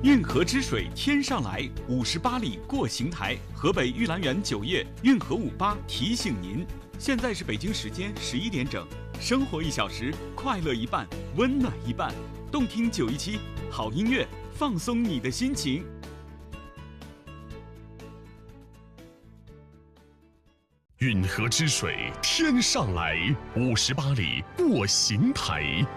运河之水天上来，58里过邢台。河北玉兰园酒业运河58提醒您，现在是北京时间11点整。生活1小时，快乐一半，温暖一半。动听917，好音乐，放松你的心情。 运河之水天上来，58里过邢台。